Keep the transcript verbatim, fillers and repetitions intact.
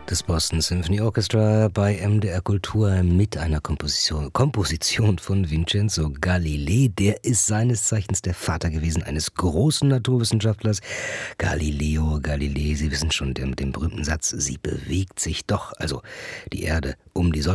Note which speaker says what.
Speaker 1: Das Boston Symphony Orchestra bei M D R Kultur mit einer Komposition, Komposition von Vincenzo Galilei. Der ist seines Zeichens der Vater gewesen eines großen Naturwissenschaftlers, Galileo Galilei. Sie wissen schon, der mit dem berühmten Satz, sie bewegt sich doch, also die Erde um die Sonne.